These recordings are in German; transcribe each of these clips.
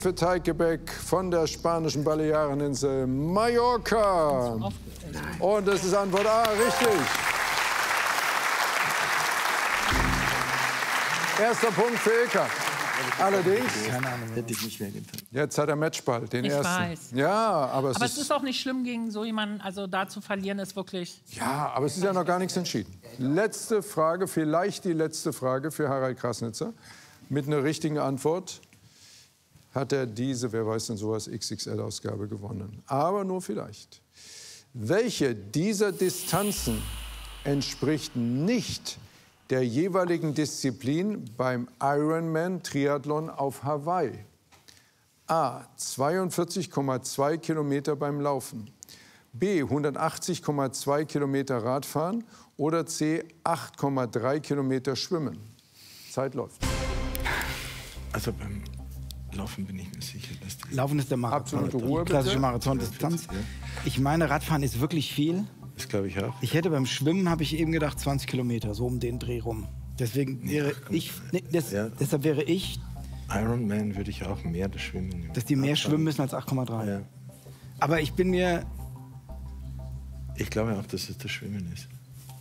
Für Teiggebäck von der spanischen Baleareninsel Mallorca. Und das ist Antwort A, richtig. Erster Punkt für Ilka. Allerdings, keine Ahnung, hätte ich nicht mehr getan. Jetzt hat er Matchball, den Ich ersten. weiß. Ja, aber Aber es ist auch nicht schlimm, gegen so jemanden, also da zu verlieren, ist wirklich... Ja, aber es ist ja noch gar nichts entschieden. Letzte Frage, vielleicht die letzte Frage für Harald Krasnitzer. Mit einer richtigen Antwort hat er diese, wer weiß denn sowas, XXL-Ausgabe gewonnen. Aber nur vielleicht. Welche dieser Distanzen entspricht nicht der jeweiligen Disziplin beim Ironman-Triathlon auf Hawaii? A. 42,2 Kilometer beim Laufen. B. 180,2 Kilometer Radfahren. Oder C. 8,3 Kilometer Schwimmen. Zeit läuft. Also beim Laufen bin ich mir sicher, dass das... Laufen ist der Marathon. Absolute Ruhe, bitte. Klassische Marathondistanz. Ich meine, Radfahren ist wirklich viel. Das glaube ich auch. Ich hätte beim Schwimmen, habe ich eben gedacht, 20 Kilometer, so um den Dreh rum. Deswegen wäre ich, deshalb wäre ich, Ironman würde ich auch mehr das Schwimmen nehmen. dass die mehr schwimmen müssen als 8,3. Ja. Aber ich bin mir... Ich glaube auch, dass es das Schwimmen ist.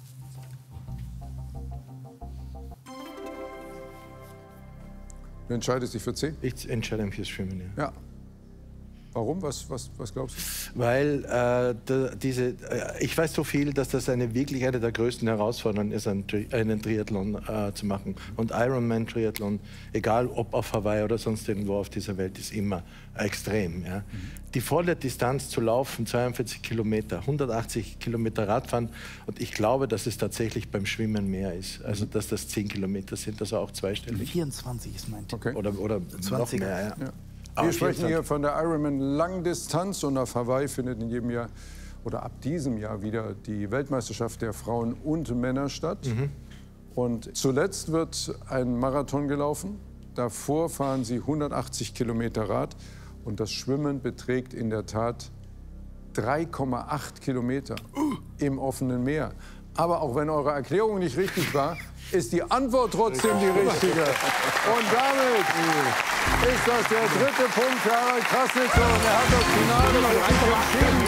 Du entscheidest dich für C? Ich entscheide mich fürs Schwimmen, ja. Ja. Warum? Was glaubst du? Weil ich weiß so viel, dass das wirklich eine der größten Herausforderungen ist, einen Triathlon zu machen. Und Ironman-Triathlon, egal ob auf Hawaii oder sonst irgendwo auf dieser Welt, ist immer extrem. Ja. Die volle Distanz zu laufen, 42 Kilometer, 180 Kilometer Radfahren. Und ich glaube, dass es tatsächlich beim Schwimmen mehr ist. Also dass das 10 Kilometer sind, also auch zweistellig. 24 ist mein Tipp. Okay. Oder 20er. noch mehr, ja. Wir sprechen hier von der Ironman Langdistanz und auf Hawaii findet in jedem Jahr oder ab diesem Jahr wieder die Weltmeisterschaft der Frauen und Männer statt. Und zuletzt wird ein Marathon gelaufen. Davor fahren sie 180 Kilometer Rad und das Schwimmen beträgt in der Tat 3,8 Kilometer im offenen Meer. Aber auch wenn eure Erklärung nicht richtig war, ist die Antwort trotzdem die richtige. Und damit ist das der dritte Punkt für Harald Krasnitzer und er hat das Finale für sich entschieden.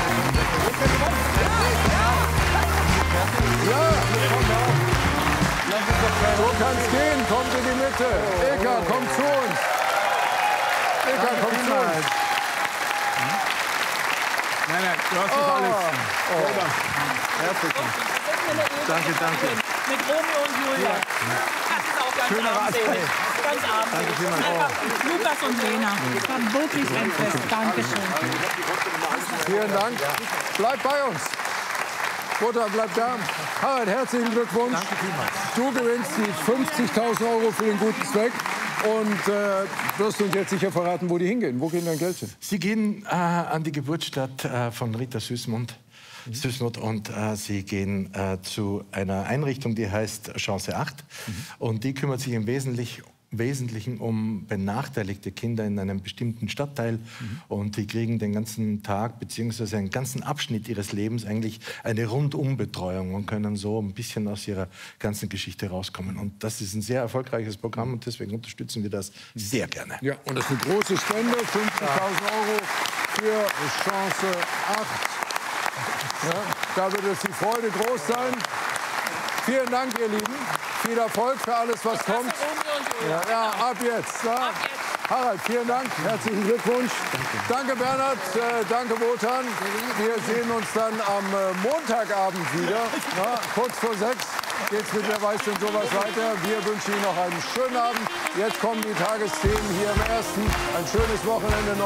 Ja, so kann's gehen. Kommt in die Mitte. Ilka, komm zu uns. Ilka, komm zu uns. Nein, du hast das alles. Herzlich. Danke, danke. Mit Romeo und Julia. Das ist auch ganz armselig. Ganz armselig. Lukas und Lena. Das war wirklich ein Fest. Dankeschön. Vielen Dank. Bleib bei uns. Mutter, bleib da. Harald, herzlichen Glückwunsch. Danke vielmals. Du gewinnst die 50.000 Euro für den guten Zweck. Und wirst uns jetzt sicher verraten, wo die hingehen. Wo geht dein Geld hin? Sie gehen an die Geburtsstadt von Rita Süssmuth und sie gehen zu einer Einrichtung, die heißt Chance 8. Und die kümmert sich im Wesentlichen um benachteiligte Kinder in einem bestimmten Stadtteil. Und die kriegen den ganzen Tag bzw. einen ganzen Abschnitt ihres Lebens eigentlich eine Rundumbetreuung und können so ein bisschen aus ihrer ganzen Geschichte rauskommen. Und das ist ein sehr erfolgreiches Programm und deswegen unterstützen wir das sehr gerne. Ja, und das ist eine große Spende, 50.000 Euro für Chance 8. Ja, da wird es die Freude groß sein. Vielen Dank, ihr Lieben. Viel Erfolg für alles, was kommt. Ja, ab jetzt. Ja. Harald, vielen Dank. Herzlichen Glückwunsch. Danke Bernhard. Danke, Wotan. Wir sehen uns dann am Montagabend wieder. Na, kurz vor 6 geht's mit Wer weiß denn sowas weiter. Wir wünschen Ihnen noch einen schönen Abend. Jetzt kommen die Tagesthemen hier im Ersten. Ein schönes Wochenende noch.